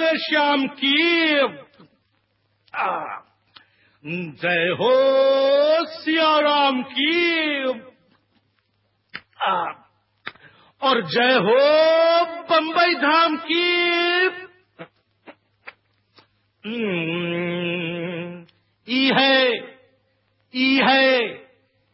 राधे श्याम की। जय हो सिया राम की। और जय हो बंबई धाम की।